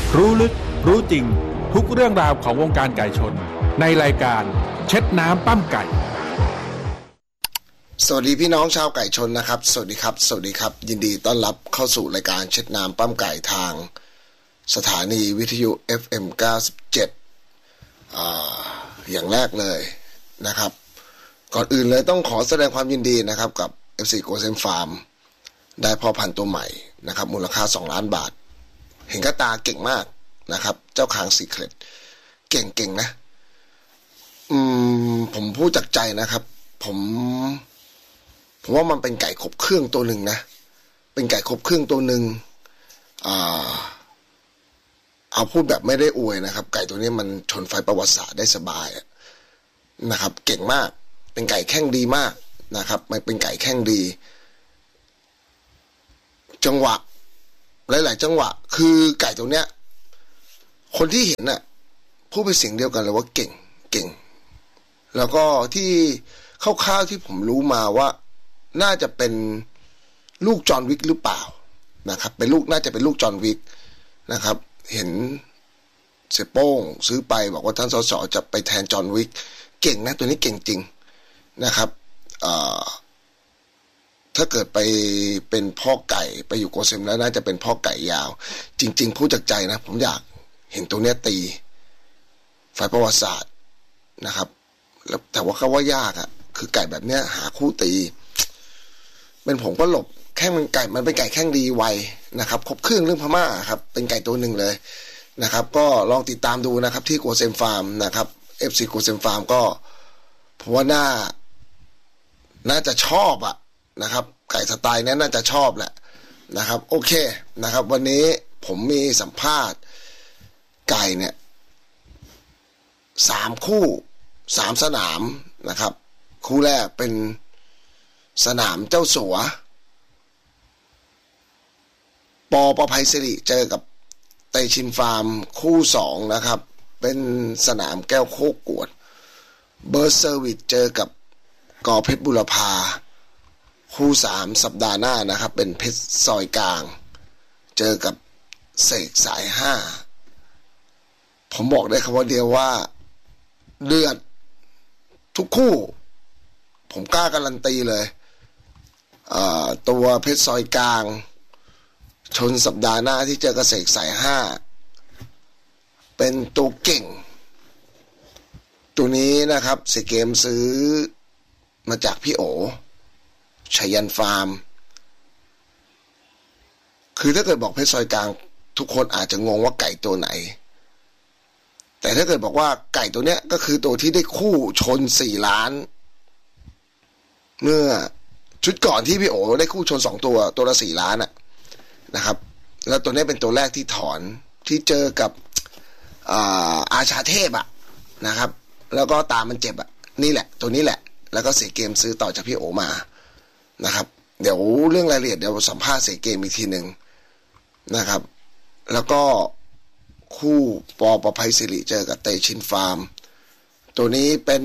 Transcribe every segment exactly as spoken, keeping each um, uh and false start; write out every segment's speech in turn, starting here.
รู้ลึกรู้จริงทุกเรื่องราวของวงการไก่ชนในรายการเช็ดน้ำปั้มไก่สวัสดีพี่น้องชาวไก่ชนนะครับสวัสดีครับสวัสดีครับยินดีต้อนรับเข้าสู่รายการเช็ดน้ำปั้มไก่ทางสถานีวิทยุ เอฟ เอ็ม เก้าสิบเจ็ด อ่าอย่างแรกเลยนะครับก่อนอื่นเลยต้องขอแสดงความยินดีนะครับกับ เอฟ ซี Gosen Farm ได้พ่อพันธุ์ตัวใหม่นะครับมูลค่าสองล้านบาทเห็นกระตาเก่งมากนะครับเจ้าคางซีเครตเก่งๆนะอืมผมพูดจากใจนะครับผมผมว่ามันเป็นไก่ครบเครื่องตัวหนึ่งนะเป็นไก่ครบเครื่องตัวหนึ่งอ่าเอาพูดแบบไม่ได้อวยนะครับไก่ตัวนี้มันชนไฟประวัติศาสตร์ได้สบายนะครับเก่งมากเป็นไก่แข้งดีมากนะครับมันเป็นไก่แข้งดีจังหวะหลายๆจังหวะคือไก่ตัวเนี้ยคนที่เห็นน่ะพูดเป็นเสียงเดียวกันเลยว่าเก่งเก่งแล้วก็ที่คร่าวๆที่ผมรู้มาว่าน่าจะเป็นลูกจอห์นวิกหรือเปล่านะครับเป็นลูกน่าจะเป็นลูกจอห์นวิกนะครับเห็นเสโป้งซื้อไปบอกว่าท่านสสจะไปแทนจอห์นวิกเก่งนะตัวนี้เก่งจริงนะครับถ้าเกิดไปเป็นพ่อไก่ไปอยู่โกเซมแล้วน่าจะเป็นพ่อไก่ยาวจริงๆพูดจากใจนะผมอยากเห็นตัวเนี้ยตีฝ่ายประวัติศาสตร์นะครับแล้วแต่ว่าเขาว่ายากอ่ะคือไก่แบบเนี้ยหาคู่ตีเป็นผมก็หลบแข้งมันไก่มันเป็นไก่แข้งดีไวนะครับครบเครื่องเรื่องพม่าครับเป็นไก่ตัวหนึ่งเลยนะครับก็ลองติดตามดูนะครับที่โกเซมฟาร์มนะครับ เอฟ ซี โกเซมฟาร์มก็ผมว่าน่าน่าจะชอบอ่ะนะครับไก่สไตล์นี้น่าจะชอบแหละนะครับโอเคนะครับวันนี้ผมมีสัมภาษณ์ไก่เนี่ยสามคู่สามสนามนะครับคู่แรกเป็นสนามเจ้าสัวปอประภัยสิริเจอกับเตชินฟาร์มคู่สองนะครับเป็นสนามแก้วโคกกวดเบิร์ดเซอร์วิสเจอกับกอเพชรบุรพาคู่สามสัปดาห์หน้านะครับเป็นเพชรซอยกลางเจอกับเสกสายห้าผมบอกได้คำว่าเดียวว่าเดือดทุกคู่ผมกล้าการันตีเลยตัวเพชรซอยกลางชนสัปดาห์หน้าที่เจอกับเสกสายห้าเป็นตัวเก่งตัวนี้นะครับเสเกมซื้อมาจากพี่โอชัยยันฟาร์มคือถ้าเกิดบอกเพชรซอยกลางทุกคนอาจจะงงว่าไก่ตัวไหนแต่ถ้าเกิดบอกว่าไก่ตัวเนี้ยก็คือตัวที่ได้คู่ชนสี่ล้านเมื่อชุดก่อนที่พี่โอได้คู่ชนสองตัวตัวละสี่ล้านอ่ะนะครับแล้วตัวนี้เป็นตัวแรกที่ถอนที่เจอกับอาอาชาเทพอ่ะนะครับแล้วก็ตามมันเจ็บอ่ะนี่แหละตัวนี้แหละแล้วก็เสเกมซื้อต่อจากพี่โอมานะครับเดี๋ยวเรื่องรายละเอียดเดี๋ยวสัมภาษณ์เสเกมอีกทีหนึ่งนะครับแล้วก็คู่ปอประภัยสิริเจอกับเตชินฟาร์มตัวนี้เป็น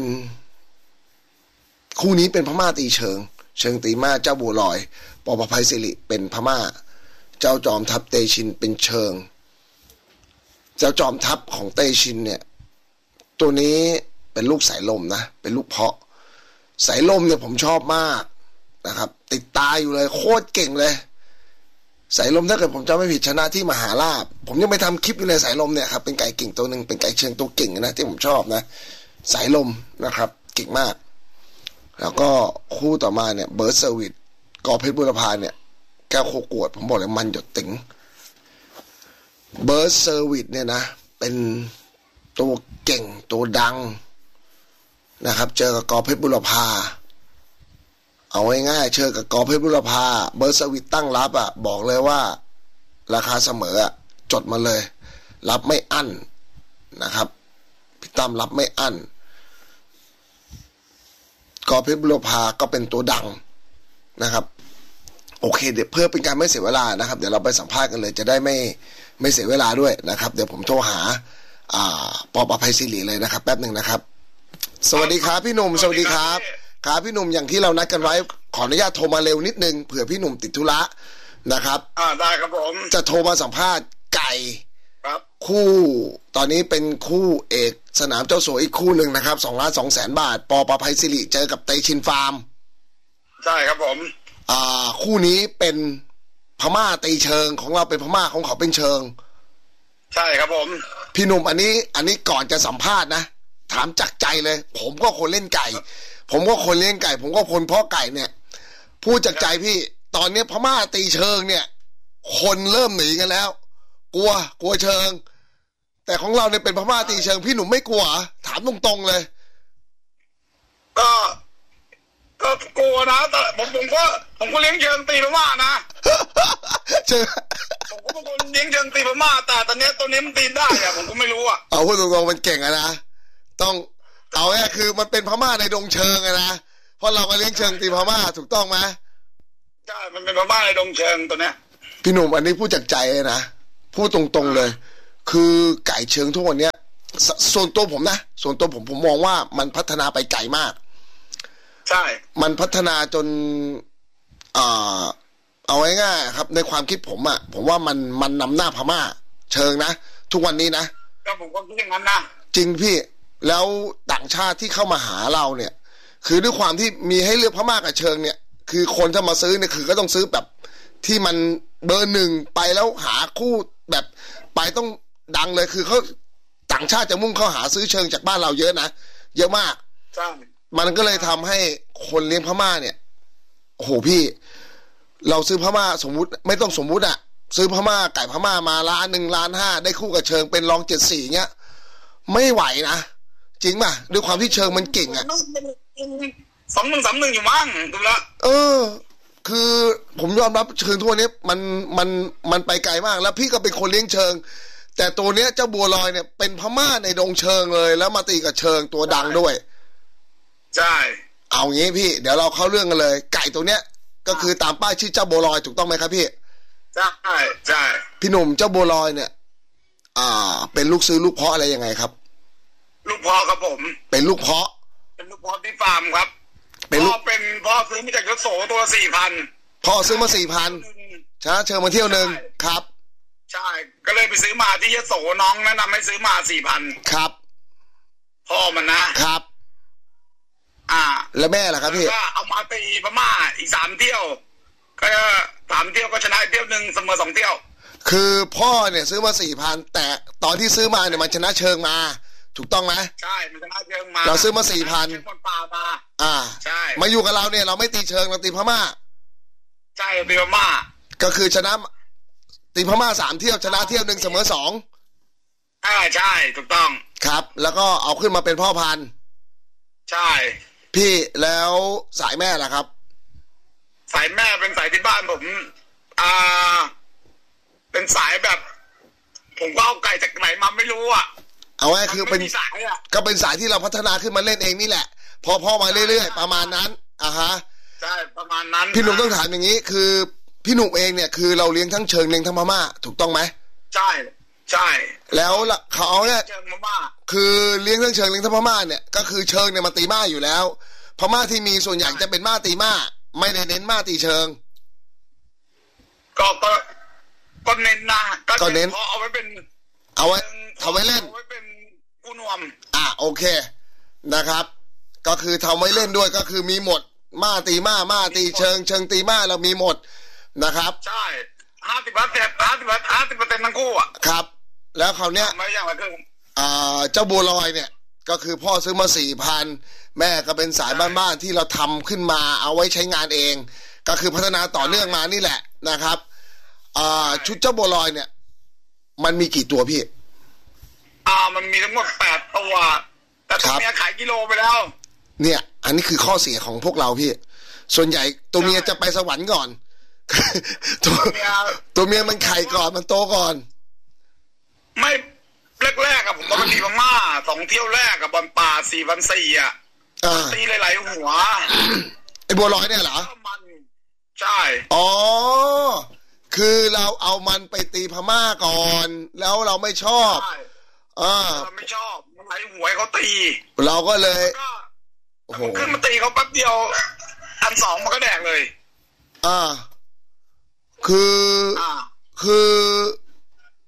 คู่นี้เป็นพม่าตีเชิงเชิงตีมาเจ้าบัวลอยปอประภัยสิริเป็นพม่าเจ้าจอมทัพเตชินเป็นเชิงเจ้าจอมทัพของเตชินเนี่ยตัวนี้เป็นลูกสายลมนะเป็นลูกเพาะสายลมเนี่ยผมชอบมากนะครับติดตาอยู่เลยโคตรเก่งเลยสายลมถ้าเกิดผมจำไม่ผิดชนะที่มหาลาภผมยังไปทำคลิปอยู่เลยสายลมเนี่ยครับเป็นไก่เก่งตัวหนึ่งเป็นไก่เชิงตัวเก่งนะที่ผมชอบนะสายลมนะครับเก่งมากแล้วก็คู่ต่อมาเนี่ยเบิร์ดเซอร์วิสกอเพชรบุรพาเนี่ยแก้วโคกวดผมบอกเลยมันหยดติ๋งเบิร์ดเซอร์วิสเนี่ยนะเป็นตัวเก่งตัวดังนะครับเจอกับกอเพชรบุรพาเอาง่ายๆเจอกับกอเพชรบุรพาเบิร์ดเซอร์วิสตั้งรับอ่ะบอกเลยว่าราคาเสมออ่ะจดมาเลยรับไม่อั้นนะครับพี่ตั้มรับไม่อั้นกอเพชรบุรพาก็เป็นตัวดังนะครับโอเคเดี๋ยวเพื่อเป็นการไม่เสียเวลานะครับเดี๋ยวเราไปสัมภาษณ์กันเลยจะได้ไม่ไม่เสียเวลาด้วยนะครับเดี๋ยวผมโทรหาอ่าปอประภัยศิริเลยนะครับแป๊บหนึ่งนะครับสวัสดีครับพี่หนุ่มสวัสดีครับครับพี่หนุ่มอย่างที่เรานัดกันไว้ขออนุญาตโทรมาเร็วนิดนึงเผื่อพี่หนุ่มติดธุระนะครับอ่าได้ครับผมจะโทรมาสัมภาษณ์ไก่ครับคู่ตอนนี้เป็นคู่เอกสนามเจ้าสัวอีกคู่หนึ่งนะครับสองล้านสองแสนบาทปอประภัยศิริเจอกับเตชินฟาร์มใช่ครับผมอ่าคู่นี้เป็นพม่าตีเชิงของเราเป็นพม่าของเขาเป็นเชิงใช่ครับผมพี่หนุ่มอันนี้อันนี้ก่อนจะสัมภาษณ์นะถามจากใจเลยผมก็คนเล่นไก่ผมก็คนเลี้ยงไก่ผมก็คนเพาะไก่เนี่ยพูดจากใจพี่ตอนนี้พม่าตีเชิงเนี่ยคนเริ่มหนีกันแล้วกลัวกลัวเชิงแต่ของเราเนี่ยเป็นพม่าตีเชิงพี่หนุ่มไม่กลัวถามตรงๆเลยก็ก็กลัวนะแต่ผมผมก็ผมก็เลี้ยงเชิงตีพม่านะเชิงผมก็เป็นคนเลี้ยงเชิงตีพม่าแต่ตอนนี้ตัวนี้มันตีได้อะผมก็ไม่รู้อะเอาพูดตรงๆมันเก่งอะนะต้องเอาแค่คือมันเป็นพม่าในดงเชิงอะนะเพราะเราก็เลี้ยงเชิงตีพม่าถูกต้องไหมใช่มันเป็นพม่าในดงเชิงตัวเนี้ยพี่หนุ่มอันนี้พูดจากใจเลยนะพูดตรงๆเลยคือไก่เชิงทุกวันเนี้ยส่วนตัวผมนะส่วนตัวผมผมมองว่ามันพัฒนาไปไกลมากใช่มันพัฒนาจนอ่าเอาง่ายๆครับในความคิดผมอ่ะผมว่ามันมันนำหน้าพม่าเชิงนะทุกวันนี้นะก็ผมก็คิดอย่างนั้นนะจริงพี่แล้วต่างชาติที่เข้ามาหาเราเนี่ยคือด้วยความที่มีให้เลือกพม่ากับเชิงเนี่ยคือคนถ้ามาซื้อเนี่ยคือก็ต้องซื้อแบบที่มันเบอร์หนึ่งไปแล้วหาคู่แบบไปต้องดังเลยคือเขาต่างชาติจะมุ่งเข้าหาซื้อเชิงจากบ้านเราเยอะนะเยอะมากใช่มันก็เลยทำให้คนเลี้ยงพม่าเนี่ยโอ้โหพี่เราซื้อพม่าสมมุติไม่ต้องสมมุติอะซื้อพม่าไก่พม่ามาล้านหนึ่งล้านห้าได้คู่กับเชิงเป็นรองเจ็ดสี่เงี้ยไม่ไหวนะจริงป่ะด้วยความที่เชิงมันเก่งอะสองหนึ่งสามหนึ่งอยู่มั้งดูละเออคือผมยอมรับเชิงทั่วนี้มันมันมันไปไกลมากแล้วพี่ก็เป็นคนเลี้ยงเชิงแต่ตัวเนี้ยเจ้าบัวลอยเนี่ยเป็นพม่าในดงเชิงเลยแล้วมาตีกับเชิงตัวดังด้วยใช่เอางี้พี่เดี๋ยวเราเข้าเรื่องกันเลยไก่ตัวเนี้ยก็คือตามป้ายชื่อเจ้าบัวลอยถูกต้องไหมครับพี่ใช่ใช่พี่หนุ่มเจ้าบัวลอยเนี่ยอ่าเป็นลูกซื้อลูกเพาะอะไรยังไงครับลูกเพาะครับผมเป็นลูกเพาะเป็นลูกเพาะที่ฟาร์มครับพ่อเป็นพ่อซื้อมาจากยโสตัวสี่พันพ่อซื้อมาสี่พันใช่เชิญมาเที่ยวหนึ่งครับใช่ก็เลยไปซื้อมาที่ยโสน้องแนะนำให้ซื้อมาสี่พันครับพ่อมันนะครับอ่าแล้วแม่ล่ะครับพี่ก็เอามาตีพม่าอีกสามเที่ยวก็สามเที่ยวก็ชนะเที่ยวหนึ่งเสมอสองเที่ยวคือพ่อเนี่ยซื้อมาสี่พันแต่ตอนที่ซื้อมาเนี่ยมันชนะเชิงมาถูกต้องไหมใช่มันชนะเชิงมาเราซื้อมาสี่พันอ่าใช่มาอยู่กับเราเนี่ยเราไม่ตีเชิงเราตีพม่าใช่ตีพม่าก็คือชนะตีพม่าสามเที่ยวชนะเที่ยวหนึ่งเสมอสองใช่ใช่ถูกต้องครับแล้วก็เอาขึ้นมาเป็นพ่อพันธุ์ใช่พี่แล้วสายแม่ล่ะครับสายแม่เป็นสายที่บ้านผมอ่าเป็นสายแบบผมก็เอาไก่จากไหนมาไม่รู้อ่ะเอาไว้คือเป็นก็เป็นสายที่เราพัฒนาขึ้นมาเล่นเองนี่แหละพอพ่อมาเรื่อยๆประมาณนั้นอ่ะฮะใช่ประมาณนั้นพี่หนุ่มต้องถามอย่างนี้คือพี่หนุ่มเองเนี่ยคือเราเลี้ยงทั้งเชิงเลี้ยงทั้งพม่าถูกต้องไหมใช่ใช่แล้วเขาเนี่ยคือเลี้ยงทั้งเชิงเลี้ยงทั้งพม่าเนี่ยก็คือเชิงเนี่ยมาตีม่าอยู่แล้วพม่าที่มีส่วนใหญ่จะเป็นม่าตีม่าไม่ได้เน้นม่าตีเชิงก็ก็ก็เน้นนะก็เน้นเพราะเอาไว้เป็นเอาไว้เอาไว้เล่นเอาไว้เป็นกู้นวมอ่ะโอเคนะครับก็คือทำไว้เล่นด้วยก็คือมีหมดม่าตีม่าม่าตีเชิงเชิงตีม่าเรามีหมดนะครับใช่ห้าสิบเปอร์เซ็นต์ห้าสิบห้าสิบเปอร์เซ็นต์ทั้งคู่อ่ะครับแล้วเขาเนี้ยไม่อย่างไรคืออ่าเจ้าบัวลอยเนี่ยก็คือพ่อซื้อมาสี่พันแม่ก็เป็นสายบ้านๆที่เราทำขึ้นมาเอาไว้ใช้งานเองก็คือพัฒนาต่อเนื่องมานี่แหละนะครับอ่าชุดเจ้าบัวลอยเนี่ยมันมีกี่ตัวพี่อ่ามันมีทั้งหมดแปดตัวแต่ตัวเมียขายกิโลไปแล้วเนี่ยอันนี้คือข้อเสียของพวกเราพี่ส่วนใหญ่ตัวเมียจะไปสวรรค์ก่อนตัวตัวเมียมันไข่ก่อนมันโตก่อนไม่แรกๆอะผมก็มาตีพม่าสองเที่ยวแรกกับบอลป่าสี่พันสี่อะตีหลายๆหัวไอ้บัวลอยเนี่ยเหรอใช่อ๋อคือเราเอามันไปตีพม่าก่อนแล้วเราไม่ชอบอ่าเราไม่ชอบมันไหลหัวเขาตีเราก็เลยโอ้โหขึ้นมาตีเขาแป๊บเดียวอันสองมันก็แดกเลยอ่าคือคือ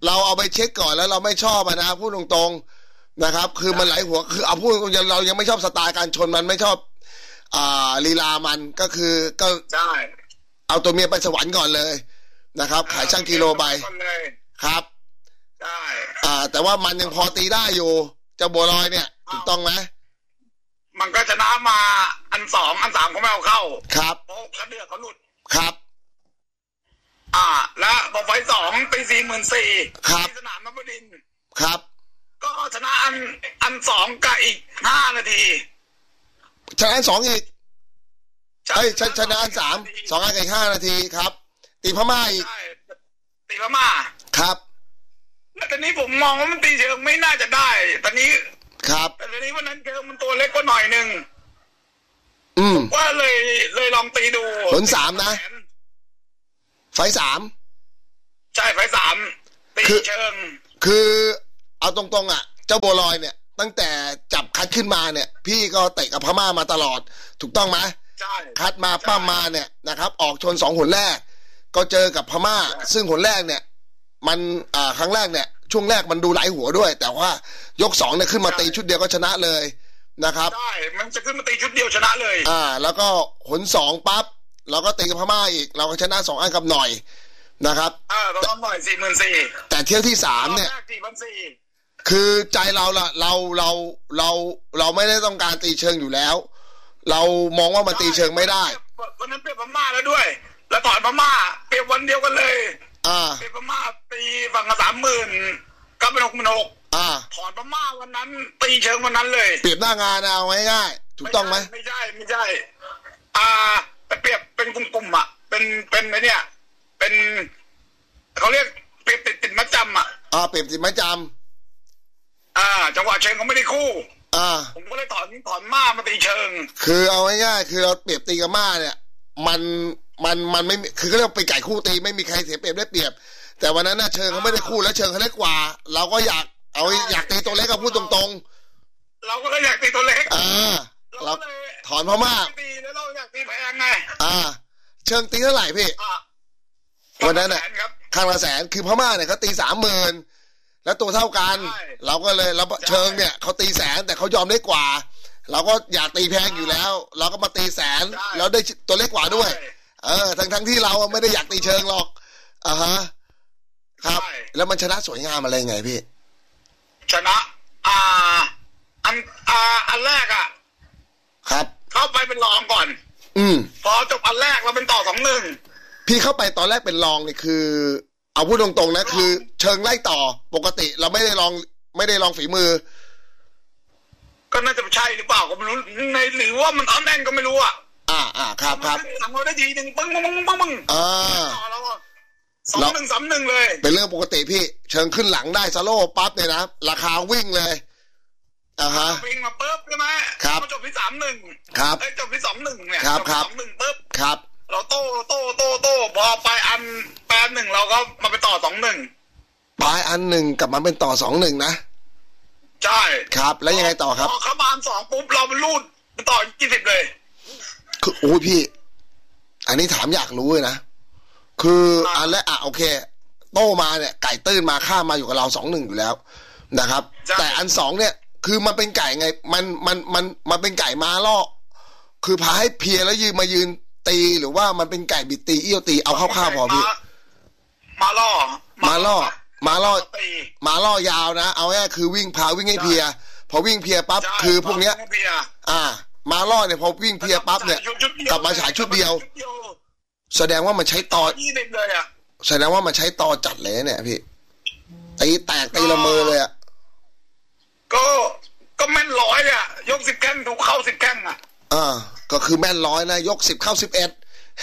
เราเอาไปเช็คก่อนแล้วเราไม่ชอบนะพูดตรงๆนะครับคือมันไหลหัวคือเอาพูดตรงๆเรายังไม่ชอบสไตล์การชนมันไม่ชอบอ่าลีลามันก็คือก็ใช่เอาตัวเมียไปสวรรค์ก่อนเลยนะครับขายช่างกิโลไปครับใช่อ่าแต่ว่ามันยังพอตีได้อยู่เจ้าบัวลอยเนี่ยถูกต้องไหมมันก็ชนะมาอันสองอันสามเขาไม่เอาเข้าครับเพราะเขาเดือดเขาหลุดครับอ่าแล้วพอไฟสองปีสี่หมื่นสี่ครับสนามนพดินครับก็ชนะอันอันสองกับอีกห้านาทีชนะสองอีกเอ้ยชนะอันสามสองอันกับอีกห้านาทีครับตีพม่าอีกตีพม่าครับแล้วตอนนี้ผมมองว่ามันตีเชิงไม่น่าจะได้ตอนนี้ครับแต่ตอนนี้วันนั้นเชิงมันตัวเล็กกว่าหน่อยนึงอืมว่าเลยเลยลองตีดูผลสามนะไฟสามใช่ไฟสามตีเชิงคือเอาตรงๆอ่ะเจ้าบัวลอยเนี่ยตั้งแต่จับคัดขึ้นมาเนี่ยพี่ก็เตะกับพม่ามาตลอดถูกต้องไหมใช่คัดมาปั้มมาเนี่ยนะครับออกชนสองหนแรกก็เจอกับพม่าซึ่งหนแรกเนี่ยมันอ่าครั้งแรกเนี่ยช่วงแรกมันดูไหลหัวด้วยแต่ว่ายกสองเนี่ยขึ้นมาตีชุดเดียวก็ชนะเลยนะครับใช่มันจะขึ้นมาตีชุดเดียวชนะเลยอ่าแล้วก็หนสองปั๊บเราก็ตีกับพม่าอีกเราก็ชนะสองอันกับหน่อยนะครับอ่าตอนหน่อยสี่หมื่นสี่แต่เที่ยวที่สามเนี่ยสี่พันสี่คือใจเราละเราเราเราเราไม่ได้ต้องการตีเชิงอยู่แล้วเรามองว่ามันตีเชิงไม่ได้วันนั้นเปรียบพม่าแล้วด้วยแล้วถอนพม่าเปรียบวันเดียวกันเลยอ่าเปรียบพม่าตีฝั่งละสามหมื่นก็เป็นหกหมื่นหกอ่าถอนพม่าวันนั้นตีเชิงวันนั้นเลยเปรียบหน้างานเอาง่ายๆถูกต้องไหมไม่ใช่ไม่ใช่อ่าเปรียบเป็นกลุ่มๆอ่ะเป็นเป็นไอเนี่ยเป็นเขาเรียกเปรียบติดติดมัดจำอ่ะอ่าเปรียบติดมัดจำอ่าจังหวะเชิงเขาไม่ได้คู่อ่าผมก็เลยถอนถอนม่ามาตีเชิงคือเอาง่ายๆคือเราเปรียบตีกับม่าเนี่ยมันมันมันไม่คือเขาเรียกเป็นไก่คู่ตีไม่มีใครเสียเปรียบได้เปรียบแต่วันนั้นน่ะเชิงเขาไม่ได้คู่แล้วเชิงเขาเล็กกว่าเราก็อยากเอาอยากตีตัวเล็กก็พูดตรงๆเราก็เลยอยากตีตัวเล็กอ่าเราถอนพม่าตีแล้วเราอยากตีแพงไงอ่าเชิงตีเท่าไหร่พี่วันนั้นน่ะข้างละแสนคือพม่าเนี่ยเขาตีสามหมื่นแล้วตัวเท่ากันเราก็เลยเราเชิงเนี่ยเขาตีแสนแต่เขายอมได้กว่าเราก็อยากตีแพงอยู่แล้วเราก็มาตีแสนแล้วได้ตัวเล็กกว่าด้วยเออทั้งทั้งที่เราไม่ได้อยากตีเชิงหรอกอ่าฮะครับแล้วมันชนะสวยงามอะไรไงพี่ชนะอ่าอันอ่าอันแรกอ่ะครับเข้าไปเป็นรองก่อนอืมพอจบอันแรกเราเป็นต่อสองหนึ่งพี่เข้าไปตอนแรกเป็นรองนี่คือเอาพูดตรงๆนะคือเชิงไล่ต่อปกติเราไม่ได้ลองไม่ได้ลองฝีมือก็น่าจะใช่หรือเปล่าก็ไม่รู้ในหรือว่ามันอ้อนแน่นก็ไม่รู้อ่ะอ่าอ่าครับครับทำเราได้ทีหนึ่งปึ้งปึ้งปึ้งปึ้งปึ้งอ่าสองหนึ่งสามหนึ่งเลยเป็นเรื่องปกติพี่เชิงขึ้นหลังได้ซาโล่ปั๊บเนี่ยนะราคาวิ่งเลยอ่าฮะวิ่งมาปุ๊บใช่ไหมครับจบที่สามหนึ่งครับจบที่สองหนึ่งเนี่ยครับครับสองหนึ่งปุ๊บครับเราโต้โต้โต้โต้พอไปอันแปดหนึ่งเราก็มาไปต่อสองหนึ่งปลายอันหนึ่งกลับมาเป็นต่อสองหนึ่งนะใช่ครับแล้วยังไงต่อครับพอเขาบานสองปุ๊บเราเป็นรูดไปต่อยี่สิบเลยคือโอ้พี่อันนี้ถามอยากรู้เลยนะคืออันแรกอ่ะโอเคโต้มาเนี่ยไก่ตื้นมาข้ามมาอยู่กับเราสองหนึ่งอยู่แล้วนะครับแต่อันสองเนี่ยคือมันเป็นไก่ไงมันมันมันมันเป็นไก่มาล่อคือพาให้เพียแล้วยืนมายืนตีหรือว่ามันเป็นไก่บิดตีเอี้ยวตีเอาเข้าๆพอพี่มาล่อมาล่อมาล่อมาล่อยาวนะเอาแค่คือวิ่งพาวิ่งให้เพียพอวิ่งเพียปั๊บคือพวกเนี้ยอ่ามาล่อเนี่ยพอวิ่งเพียปั๊บเนี่ยกลับมาฉายชุดเดียวแสดงว่ามันใช้ตอแสดงว่ามันใช้ตอจัดเลยเนี่ยพี่ตีแตกตีละเมอเลยอ่ะก็ก็แม่นร้อยอ่ะยกสิบแข้งถูกเข้าสิบแข้งอ่ะอ่าก็คือแม่นร้อยนะยกสิบเข้าสิบเอ็ด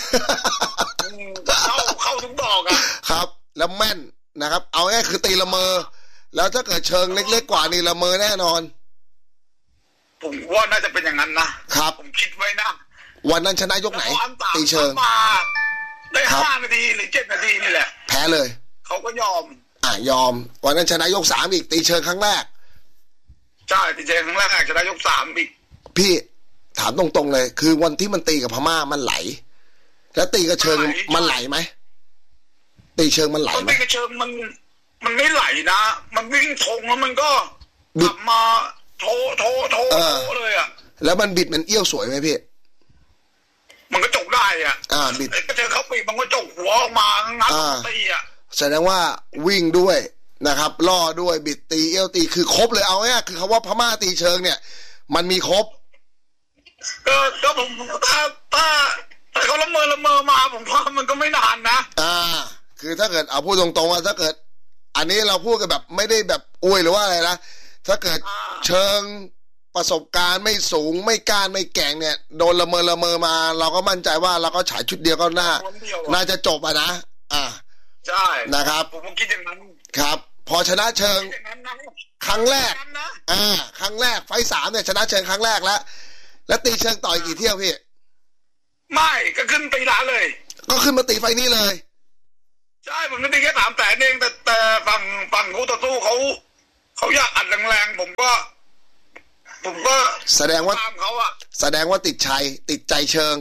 เข้าเข้าทุกดอกอ่ะครับแล้วแม่นนะครับเอาง่ายคือตีละเมอแล้วถ้าเกิดเชิงเล็กๆกว่านี่ละเมอแน่นอนผมว่าน่าจะเป็นอย่างนั้นนะครับผมคิดไว้นะวันนั้นชนะยกไหนตีเชิงได้ห้านาทีหรือเจ็ดนาทีนี่แหละแพ้เลยเขาก็ยอมอ่ะยอมวันนั้นชนะยกสามอีกตีเชิงครั้งแรกใช่ตีเชิงครั้งแรกชนะยกสามอีกพี่ถามตรงๆเลยคือวันที่มันตีกับพม่ามันไหลแล้วตีกับเชิงมันไหลไหมตีเชิงมันไหลไหมตีกับเชิงมันมันไม่ไหลนะมันวิ่งทงแล้วมันก็กลับมาโถโถโถเลยอ่ะแล้วมันบิดมันเอี้ยวสวยไหมพี่มันก็จกได้อ่ะอ่าบิดก็เจอเขาปีมันก็จกหัวออกมางัดตีอ่ะแสดงว่าวิ่งด้วยนะครับล่อด้วยบิดตีเอี้ยวตีคือครบเลยเอาง่ายคือคำว่าพม่าตีเชิงเนี่ยมันมีครบก็ก็ผมถ้าถ้าถ้าเขาละเมอละเมอมาผมว่ามันก็ไม่นานนะอ่าคือถ้าเกิดเอาพูดตรงๆว่าถ้าเกิดอันนี้เราพูดกันแบบไม่ได้แบบอวยหรือว่าอะไรนะถ้าเกิดเชิงประสบการณ์ไม่สูงไม่กล้าไม่แก่งเนี่ยโดนละเมอละเมอมาเราก็มั่นใจว่าเราก็ฉายชุดเดียวก็น่าน่าจะจบอ่ะนะอ่าใช่นะครับผมคิดอย่างนั้นครับพอชนะเชิงครั้งแรกอ่าครั้งแรกไฟสามเนี่ยชนะเชิงครั้งแรกแล้วแล้วตีเชิงต่ออีกกี่เที่ยวพี่ไม่ก็ขึ้นตีร้านเลยก็ขึ้นมาตีไฟนี้เลยใช่ผมตีแค่สามแสนเองแต่แต่ฝั่งฝั่งคู่ต่อสู้เขาเขาอยากอัดแรงๆผมก็ผมก็แสดงว่าเขาอะแสดงว่าติดชัยติดใจเชิง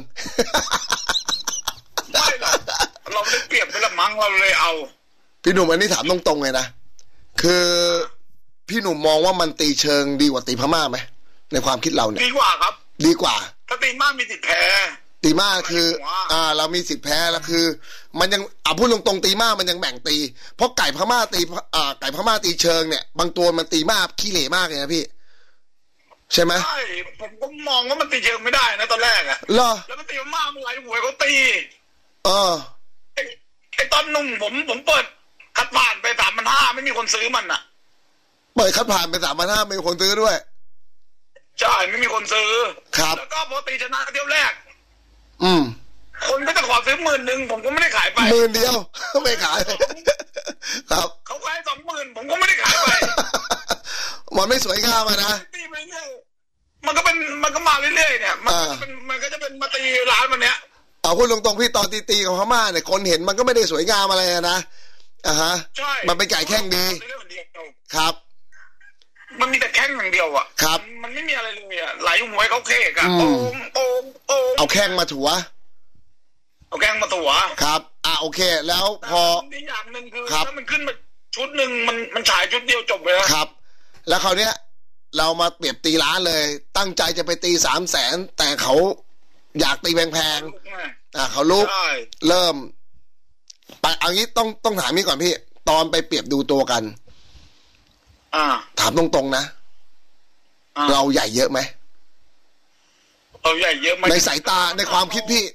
ได้หรอเราได้เปรียบไปละมั้งเราเลยเอาพี่หนุ่มอันนี้ถามตรงๆเลยนะคือพี่หนุ่มมองว่ามันตีเชิงดีกว่าตีพม่าไหมในความคิดเราเนี่ยดีกว่าครับดีกว่าถ้าตีมากมีสิทธิ์แพ้ตีมากคืออ่าเรามีสิทธิ์แพ้แล้วคือมันยังอ่ะพูดตรงๆตีมากมันยังแบ่งตีเพราะไก่พม่าตีอ่าไก่พม่าตีเชิงเนี่ยบางตัวมันตีมากขี้เหร่มากเลยนะพี่ใช่ไหมใช่ผมก็มองว่ามันตีเชิงไม่ได้นะตอนแรกอะเหรอแล้วมันตีมากมันไหลหวยเขาตีเออไอ้ไอ้ตอนนุ่มผมผมเปิดคัดผ่านไปสามพันห้าไม่มีคนซื้อมันอะเปิดคัดผ่านไปสามพันห้าไม่มีคนซื้อด้วยใช่ไม่มีคนซื้อครับแล้วก็พอตีชนะเที่ยวแรกอืมคนก็จะขอซื้อหมื่นหนึ่งผมก็ไม่ได้ขายไปหมื่นเดียวไม่ขายครับเขาขายสองหมื่นผมก็ไม่ได้ขายไปมันไม่สวยงามนะตีไปเรื่อยมันก็เป็นมันก็มาเรื่อยๆเนี่ยมันก็เป็นมันก็จะเป็นมาตีร้านมันเนี้ยเอาพูดตรงๆพี่ตอนตีตีของพม่าเนี่ยคนเห็นมันก็ไม่ได้สวยงามอะไรนะอ่าฮะใช่มันเป็นไก่แข้งดีครับมันมีแต่แข้งอย่างเดียวอ่ะครับมันไม่มีอะไรเลยอ่ะไหลหวยเขาเคกอ่ะโอมโอมโอมเอาแข้งมาถัวเอาแข้งมาถัวครับอ่าโอเคแล้วพออีกอย่างหนึ่งคือถ้ามันขึ้นมาชุดหนึ่งมันมันฉายชุดเดียวจบเลยครับแล้วคราวเนี้ยเรามาเปรียบตีร้านเลยตั้งใจจะไปตีสามแสนแต่เขาอยากตีแพงๆอ่าเขาลุกเริ่มไปเอางี้ต้องต้องถามนี่ก่อนพี่ตอนไปเปรียบดูตัวกันอ่าถามตรงๆนะเราใหญ่เยอะไหมเราใหญ่เยอะไหมในสายตาในความคิดพี่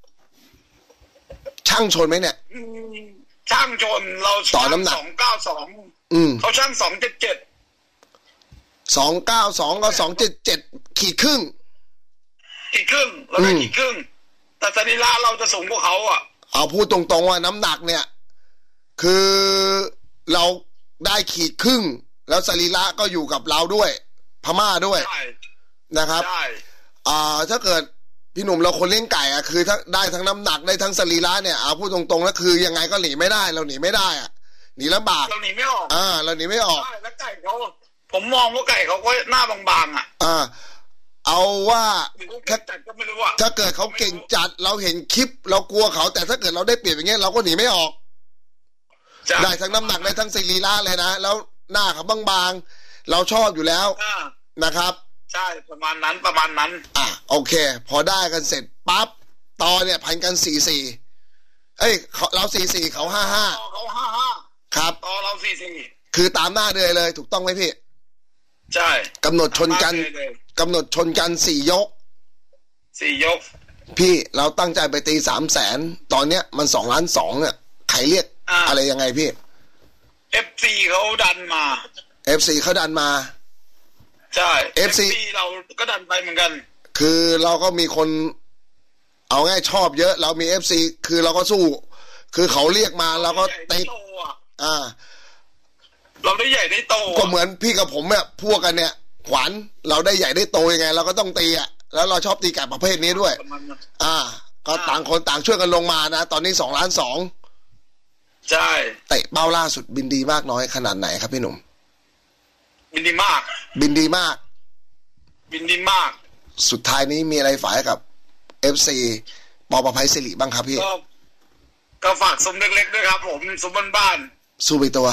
ช่างชนไหมเนี่ยช่างชนเราต่อน้ำหนักสองเก้าสองเขาช่างสองเจ็ดเจ็ดสองเก้าสองก็สองเจ็ดเจ็ดขีดครึ่งขีดครึ่งเราได้ขีดครึ่งแต่สรีระเราจะสูงกว่าเขาอ่ะเอาพูดตรงๆว่าน้ำหนักเนี่ยคือเราได้ขีดครึ่งแล้วสรีระก็อยู่กับเราด้วยพม่าด้วยนะครับอ่าถ้าเกิดพี่หนุ่มเราคนเลี้ยงไก่อ่ะคือถ้าได้ทั้งน้ำหนักได้ทั้งสรีระเนี่ยเอาพูดตรงๆแล้วคือยังไงก็หนีไม่ได้เราหนีไม่ได้อ่ะหนีลำบากเราหนีไม่ออกอ่าเราหนีไม่ออกแล้วไก่เขาผมมองว่าไก่เขาก็หน้าบางๆอ่ะอ่าเอาว่าถ้าก็ไม่รู้ว่าถ้าเกิดเขาเก่งจัดเราเห็นคลิปเรากลัวเขาแต่ถ้าเกิดเราได้เปรียบอย่างเงี้ยเราก็หนีไม่ออกได้ทั้งน้ำหนักได้ทั้งสรีระเลยนะแล้วหน้าเขาบางๆเราชอบอยู่แล้วนะครับใช่ประมาณนั้นประมาณนั้นอ่ะโอเคพอได้กันเสร็จปั๊บตอเนี่ยพันกันสี่สี่เอ้ยเราสี่สี่เขาห้าห้าเขาห้าห้าครับตอเราสี่สี่คือตามหน้าเดือยเลยถูกต้องไหมพี่ใช่กำหนดชนกันกำหนดชนกันสี่ยกสี่ยกพี่เราตั้งใจไปตีสามแสนตอนเนี้ยมันสองล้านสองเนี่ยใครเรียก อ, อะไรยังไงพี่เอฟซีเขาดันมาเอฟซีเขาดันมาใช่เอฟซีเราก็ดันไปเหมือนกันคือเราก็มีคนเอาง่ายชอบเยอะเรามีเอฟซีคือเราก็สู้คือเขาเรียกมาเราก็ตีอ่าเราได้ใหญ่ได้โตก็เหมือนพี่กับผมเนี่ยพวกกันเนี่ยขวัญเราได้ใหญ่ได้โตยังไงเราก็ต้องตีอ่ะแล้วเราชอบตีไก่ประเภทนี้ด้วยอ่าก็ต่างคนต่างช่วยกันลงมานะตอนนี้สองล้านสองใช่เตะเป้าล่าสุดบินดีมากน้อยขนาดไหนครับพี่หนุ่มบินดีมากบินดีมากบินดีมากสุดท้ายนี้มีอะไรฝากกับ เอฟ ซี ปอประภัยสิริบ้างครับพี่ก็ก็ฝากซุ้มเล็กๆด้วยครับผมซุ้มบ้านสู้ไปตัว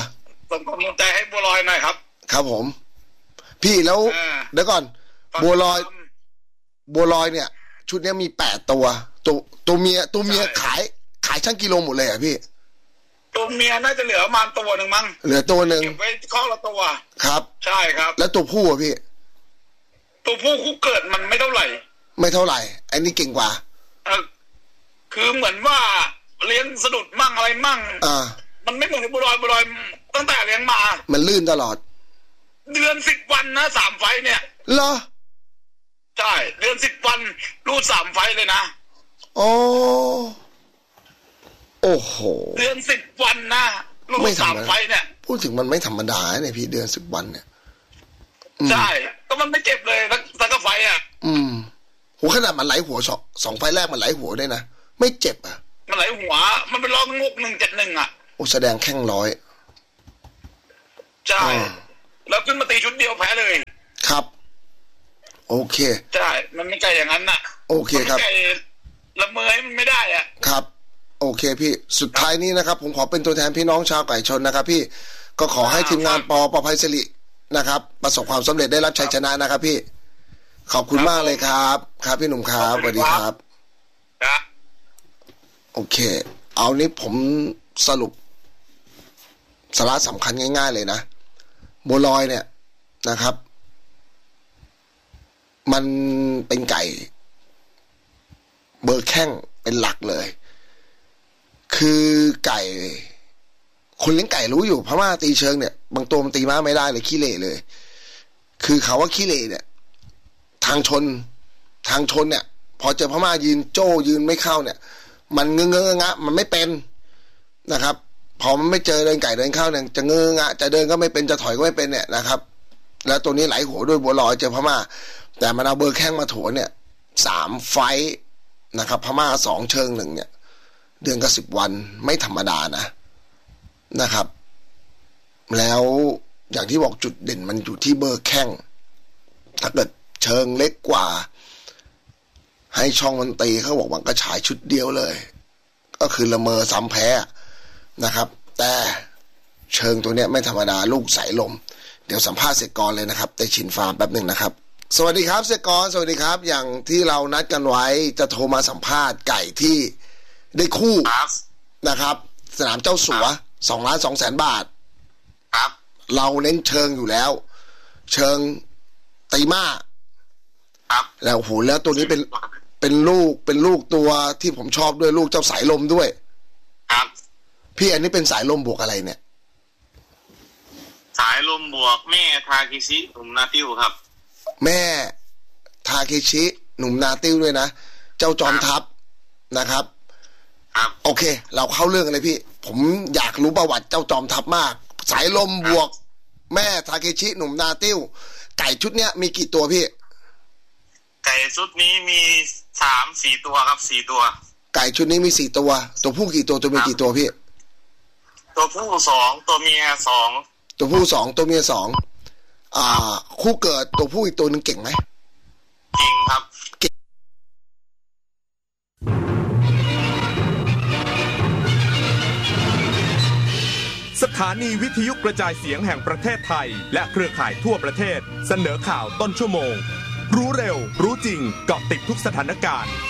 ส่งกำลังใจให้บัวลอยหน่อยครับครับผมพี่แล้วเดี๋ยวก่อนบัวลอยบัวลอยเนี่ยชุดนี้มีแปดตัวตัวตัวเมียตัวเมียขายขายช่างกิโลหมดเลยอ่ะพี่ตัวเมียน่าจะเหลือประมาณตัวหนึ่งมั้งเหลือตัวหนึ่งเก็บไว้ข้อละตัวครับใช่ครับแล้วตัวผู้อ่ะพี่ตัวผู้คู่เกิดมันไม่เท่าไหร่ไม่เท่าไหร่อันนี้เก่งกว่าเออคือเหมือนว่าเลี้ยงสะดุดมั่งอะไรมั่งอ่ามันไม่เหมือนบัวลอยบัวลอยตั้งแต่เลี้ยงมามันลื่นตลอดเดือนสิบวันนะสามไฟเนี่ยเหรอใช่เดือนสิบวันรูดสามไฟเลยนะโอ้โอ้โหเดือนสิบวันนะรูดสามไฟเนี่ยพูดถึงมันไม่ธรรมดาเนี่ยพี่เดือนสิบวันเนี่ยใช่ก็มันไม่เจ็บเลยสักไฟอ่ะอืมหัวขนาดมันไหลหัวสองสองไฟแรกมันไหลหัวด้วยนะไม่เจ็บอ่ะมันไหลหัวมันเป็นร้องงกหนึ่งเจ็ดหนึ่งอ่ะโอ้แสดงแข้งร้อยใช่แล้วขึ้นมาตีชุดเดียวแพ้เลยครับโอเคใช่มันไม่ไกลอย่างนั้นน่ะโอเคครับละเมอมันไม่ได้อ่ะครับโอเคพี่สุดท้ายนี้นะครับผมขอเป็นตัวแทนพี่น้องชาวไก่ชนนะครับพี่ก็ขอให้ทีมงานปอประภัยสิรินะครับประสบความสำเร็จได้รับชัยชนะนะครับพี่ขอบคุณมากเลยครับครับพี่หนุ่มครับสวัสดีครับโอเคเอานี้ผมสรุปสาระสำคัญง่ายๆเลยนะบัวลอยเนี่ยนะครับมันเป็นไก่เบอร์แข้งเป็นหลักเลยคือไก่คนเลี้ยงไก่รู้อยู่พม่าตีเชิงเนี่ยบางตัวมันตีม้าไม่ได้เลยขี้เหร่เลยคือเขาว่าขี้เหร่เนี่ยทางชนทางชนเนี่ยพอเจอพม่ายืนโจ้ยืนไม่เข้าเนี่ยมันเงื้องะมันไม่เป็นนะครับพอมันไม่เจอเดินไก่เดินเข้าเนี่ยจะเงื้องะจะเดินก็ไม่เป็นจะถอยก็ไม่เป็นเนี่ยนะครับแล้วตัวนี้ไหลหัวด้วยบัวลอยเจอพม่าแต่มันเอาเบอร์แข้งมาถัวเนี่ยสามไฟนะครับพม่าสองเชิงหนึ่งเนี่ยเดือนกับสิบวันไม่ธรรมดานะนะครับแล้วอย่างที่บอกจุดเด่นมันอยู่ที่เบอร์แข้งถ้าเกิดเชิงเล็กกว่าให้ช่องมันตีเขาบอกว่าก็ฉายชุดเดียวเลยก็คือละเมอซ้ำแพ้นะครับแต่เชิงตัวเนี้ยไม่ธรรมดาลูกสายลมเดี๋ยวสัมภาษณ์เสกกรเลยนะครับแต่ชินฟาร์มแป๊บหนึ่งนะครับสวัสดีครับเสกกรสวัสดีครับอย่างที่เรานัดกันไว้จะโทรมาสัมภาษณ์ไก่ที่ได้คู่นะครับสนามเจ้าสัวสองล้านสองแสนบาทครับเราเน้นเชิงอยู่แล้วเชิงตีม่าครับแล้วโหแล้วตัวนี้เป็นเป็นลูกเป็นลูกตัวที่ผมชอบด้วยลูกเจ้าสายลมด้วยครับพี่อันนี้เป็นสายลมบวกอะไรเนี่ยสายลมบวกแม่ทาคิชิหนุ่มนาติ้วครับแม่ทาคิชิหนุ่มนาติ้วด้วยนะเจ้าจอมทัพนะครับครับโอเคเราเข้าเรื่องกันเลยพี่ผมอยากรู้ประวัติเจ้าจอมทัพมากสายลมบวกแม่ทาเคชิหนุ่มนาติ้วไก่ชุดเนี้ยมีกี่ตัวพี่ไก่ชุดนี้มีสามสี่ตัวครับสี่ตัวไก่ชุดนี้มีสี่ตัวตัวผู้กี่ตัวตัวเมียกี่ตัวพี่ตัวผู้สองตัวเมียสองตัวผู้สองตัวเมียสองอ่าคู่เกิดตัวผู้อีกตัวนึงเก่งไหมเก่งครับสถานีวิทยุกระจายเสียงแห่งประเทศไทยและเครือข่ายทั่วประเทศเสนอข่าวต้นชั่วโมงรู้เร็วรู้จริงเกาะติดทุกสถานการณ์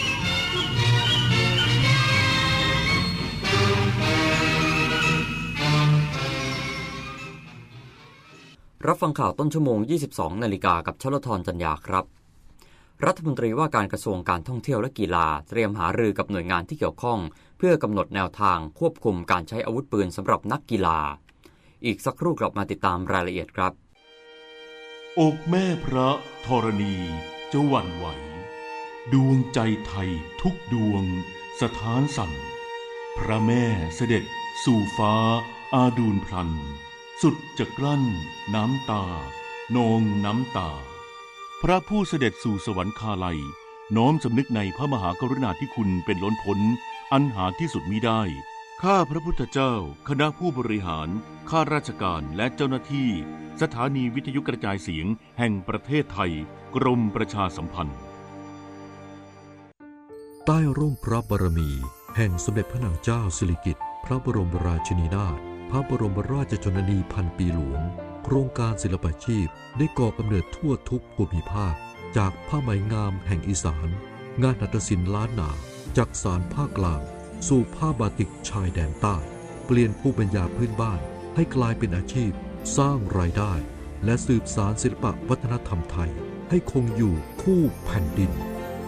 รับฟังข่าวต้นชั่วโมง ยี่สิบสอง นาฬิกากับชลธรจันยาครับรัฐมนตรีว่าการกระทรวงการท่องเที่ยวและกีฬาเตรียมหารือกับหน่วยงานที่เกี่ยวข้องเพื่อกำหนดแนวทางควบคุมการใช้อาวุธปืนสำหรับนักกีฬาอีกสักครู่กลับมาติดตามรายละเอียดครับอกแม่พระธรณีจะหวั่นไหวดวงใจไทยทุกดวงสถานสั่นพระแม่เสด็จสู่ฟ้าอาดูลพลันสุดจะกลั้นน้ำตานองน้ำตาพระผู้เสด็จสู่สวรรคาลัยน้อมสำนึกในพระมหากรุณาธิคุณเป็นล้นพ้นอันหาที่สุดมิได้ข้าพระพุทธเจ้าคณะผู้บริหารข้าราชการและเจ้าหน้าที่สถานีวิทยุกระจายเสียงแห่งประเทศไทยกรมประชาสัมพันธ์ใต้ร่มพระบารมีแห่งสมเด็จพระนางเจ้าสิริกิติ์พระบรมราชินีนาถพระบรมราชชนนีพันปีหลวงโครงการศิลปาชีพได้ก่อกำเนิดทั่วทุกภูมิภาคจากผ้าไหมงามแห่งอีสานงานหัตถศิลป์ล้านนาจากสานภาคกลางสู่ผ้าบาติกชายแดนใต้เปลี่ยนภูมิปัญญาพื้นบ้านให้กลายเป็นอาชีพสร้างรายได้และสืบสานศิลปวัฒนธรรมไทยให้คงอยู่คู่แผ่นดิน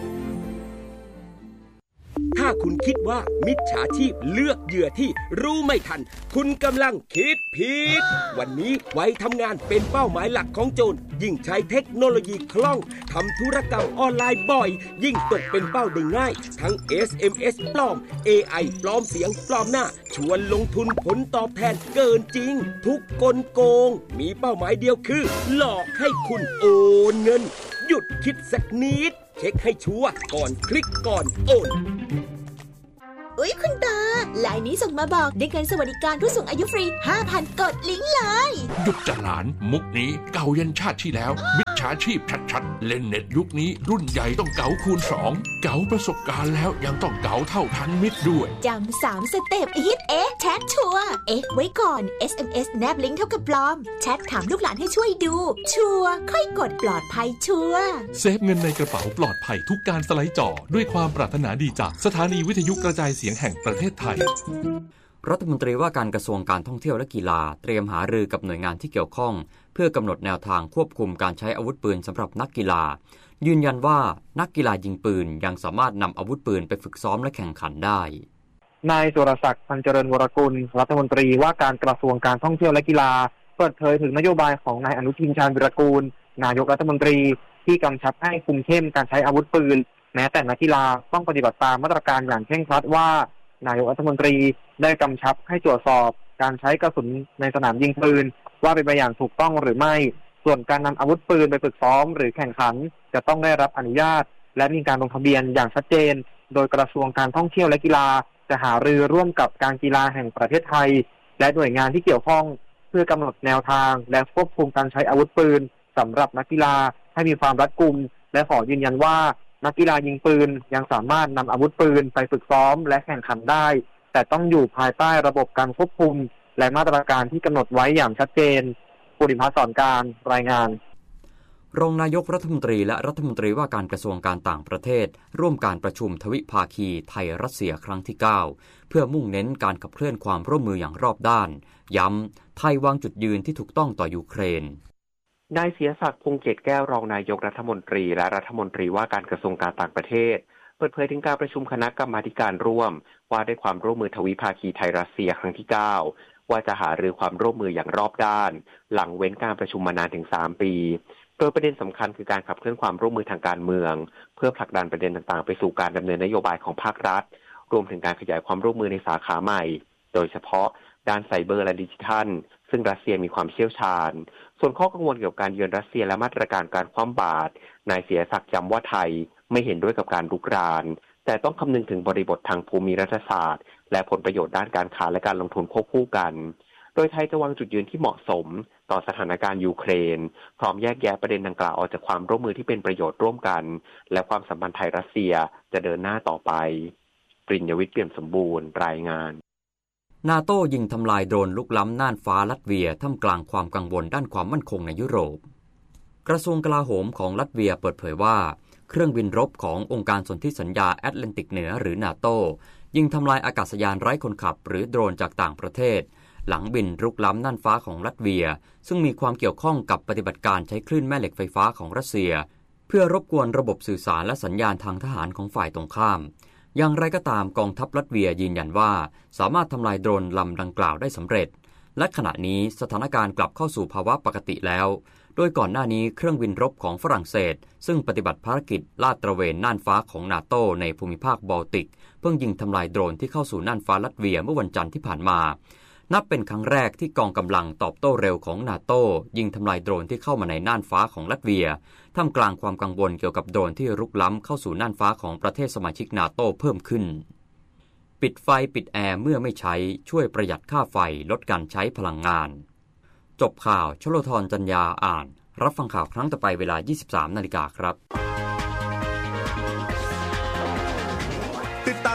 ถ้าคุณคิดว่ามิจฉาชีพเลือกเหยื่อที่รู้ไม่ทันคุณกำลังคิดผิดวันนี้ไว้ทำงานเป็นเป้าหมายหลักของโจรยิ่งใช้เทคโนโลยีคล่องทำธุรกรรมออนไลน์บ่อยยิ่งตกเป็นเป้าได้ง่ายทั้ง เอส เอ็ม เอส ปลอม เอ ไอ ปลอมเสียงปลอมหน้าชวนลงทุนผลตอบแทนเกินจริงทุกกลโกงมีเป้าหมายเดียวคือหลอกให้คุณโอนเงินหยุดคิดสักนิดเช็คให้ชัวร์ก่อนคลิกก่อนโอนอุ๊ยคุณตาไลน์นี้ส่งมาบอกได้เงินสวัสดิการผู้สูงอายุฟรี ห้าพัน กดลิงก์เลยหยุดจัดหลานมุกนี้เก่ายันชาติที่แล้วมิจฉาชีพชัดๆเล่นเน็ตยุคนี้รุ่นใหญ่ต้องเก๋าคูณสองเก๋าประสบการณ์แล้วยังต้องเก๋าเท่าทันมิตรด้วยจำสามสเต็ปฮิตเอ๊ะแชทชัวร์เอ๊ะไว้ก่อน เอส เอ็ม เอส แนบลิงก์เท่ากับปลอมแชทถามลูกหลานให้ช่วยดูชัวร์ค่อยกดปลอดภัยชัวร์เซฟเงินในกระเป๋าปลอดภัยทุกการสไลด์จอด้วยความปรารถนาดีจากสถานีวิทยุกระจายเสียงแห่งประเทศไทยรัฐมนตรีว่าการกระทรวงการท่องเที่ยวและกีฬาเตรียมหารือกับหน่วยงานที่เกี่ยวข้องเพื่อกำหนดแนวทางควบคุมการใช้อาวุธปืนสำหรับนักกีฬายืนยันว่านักกีฬายิงปืนยังสามารถนำอาวุธปืนไปฝึกซ้อมและแข่งขันได้นายสุรศักดิ์ พันเจริญวรกุลรัฐมนตรีว่าการกระทรวงการท่องเที่ยวและกีฬาเปิดเผยถึงนโยบายของนายอนุทิน ชาญวิรากูลนายกรัฐมนตรีที่กำชับให้คุมเข้มการใช้อาวุธปืนแม้แต่นักกีฬาต้องปฏิบัติตามมาตรการอย่างเคร่งครัดว่านายกรัฐมนตรีได้กำชับให้ตรวจสอบการใช้กระสุนในสนามยิงปืนว่าเป็นไปอย่างถูกต้องหรือไม่ส่วนการนำอาวุธปืนไปฝึกซ้อมหรือแข่งขันจะต้องได้รับอนุญาตและมีการลงทะเบียนอย่างชัดเจนโดยกระทรวงการท่องเที่ยวและกีฬาจะหารือร่วมกับการกีฬาแห่งประเทศไทยและหน่วยงานที่เกี่ยวข้องเพื่อกำหนดแนวทางและควบคุมการใช้อาวุธปืนสำหรับนักกีฬาให้มีความรัดกุมและขอยืนยันว่านักกีฬายิงปืนยังสามารถนำอาวุธปืนไปฝึกซ้อมและแข่งขันได้แต่ต้องอยู่ภายใต้ระบบการควบคุมและมาตรการที่กำหนดไว้อย่างชัดเจนภูริพัฒน์ สอนการรายงานรองนายกรัฐมนตรีและรัฐมนตรีว่าการกระทรวงการต่างประเทศร่วมการประชุมทวิภาคีไทยรัสเซียครั้งที่เก้าเพื่อมุ่งเน้นการขับเคลื่อนความร่วมมืออย่างรอบด้านย้ำไทยวางจุดยืนที่ถูกต้องต่อยูเครนนายเสียศักดิ์พงษ์เกตแก้วรองนายกรัฐมนตรีและรัฐมนตรีว่าการกระทรวงการต่างประเทศเปิดเผยถึงการประชุมคณะกรรมาการร่วมว่าด้วยความร่วมมือทวิภาคีไทยรัสเซียครั้งที่เก้าว่าจะหารือความร่วมมืออย่างรอบด้านหลังเว้นการประชุมมานานถึงสามปีโดยประเด็นสำคัญคือการขับเคลื่อนความร่วมมือทางการเมืองเพื่อผลักดันประเด็นต่างๆไปสู่การดำเนินนโยบายของภาครัฐรวมถึงการขยายความร่วมมือในสาขาใหม่โดยเฉพาะด้านไซเบอร์และดิจิทัลซึ่งรัสเซียมีความเชี่ยวชาญส่วนข้อกังวลเกี่ยวกับการเยือนรัสเซียและมาตรการการคว่ำบาตรนายเสียศักดิ์ย้ำว่าไทยไม่เห็นด้วยกับการรุกรานแต่ต้องคำนึงถึงบริบททางภูมิรัฐศาสตร์และผลประโยชน์ด้านการค้าและการลงทุนควบคู่กันโดยไทยจะวางจุดยืนที่เหมาะสมต่อสถานการณ์ยูเครนพร้อมแยกแยะประเด็นดังกล่าวออกจากความร่วมมือที่เป็นประโยชน์ร่วมกันและความสัมพันธ์ไทยรัสเซียจะเดินหน้าต่อไปปริญญวิทย์ เปี่ยมสมบูรณ์รายงานนาโต้ยิงทำลายโดรนลุกล้ำน่านฟ้าลัตเวียท่ามกลางความกังวลด้านความมั่นคงในยุโรปกระทรวงกลาโหมของลัตเวียเปิดเผยว่าเครื่องบินรบขององค์การสนธิสัญญาแอตแลนติกเหนือหรือนาโต้ยิงทำลายอากาศยานไร้คนขับหรือโดรนจากต่างประเทศหลังบินรุกล้ำน่านฟ้าของลัตเวียซึ่งมีความเกี่ยวข้องกับปฏิบัติการใช้คลื่นแม่เหล็กไฟฟ้าของรัสเซียเพื่อรบกวนระบบสื่อสารและสัญญาณทางทหารของฝ่ายตรงข้ามอย่างไรก็ตามกองทัพลัตเวียยืนยันว่าสามารถทำลายโดรนลำดังกล่าวได้สำเร็จและขณะนี้สถานการณ์กลับเข้าสู่ภาวะปกติแล้วโดยก่อนหน้านี้เครื่องบินรบของฝรั่งเศสซึ่งปฏิบัติภารกิจลาดตระเวนน่านฟ้าของนาโต้ในภูมิภาคบอลติกเพิ่งยิงทำลายโดรนที่เข้าสู่น่านฟ้าลัตเวียเมื่อวันจันทร์ที่ผ่านมานับเป็นครั้งแรกที่กองกำลังตอบโต้เร็วของนาโต้ยิงทำลายโดรนที่เข้ามาในน่านฟ้าของลัตเวียท่ามกลางความกังวลเกี่ยวกับโดรนที่รุกล้ำเข้าสู่น่านฟ้าของประเทศสมาชิกนาโต้เพิ่มขึ้นปิดไฟปิดแอร์เมื่อไม่ใช้ช่วยประหยัดค่าไฟลดการใช้พลังงานจบข่าวชโลธรจัญญาอ่านรับฟังข่าวครั้งต่อไปเวลา ยี่สิบสามนาฬิกา นครับติดตาม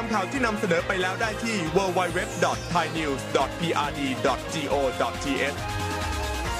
ข่าวที่นำเสนอไปแล้วได้ที่ ดับเบิลยู ดับเบิลยู ดับเบิลยู ดอท ไทยนิวส์ ดอท พี อาร์ ดี ดอท จี โอ ดอท ที เอช